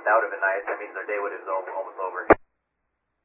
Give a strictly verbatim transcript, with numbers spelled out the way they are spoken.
That would have been nice. That means their day would have been almost over.